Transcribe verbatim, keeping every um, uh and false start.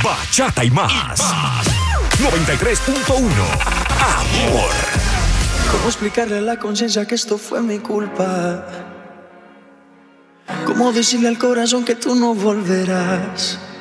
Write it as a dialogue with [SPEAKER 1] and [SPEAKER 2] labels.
[SPEAKER 1] bachata y más. noventa y tres punto uno. Amor.
[SPEAKER 2] ¿Cómo explicarle a la conciencia que esto fue mi culpa? ¿Cómo decirle al corazón que tú no volverás?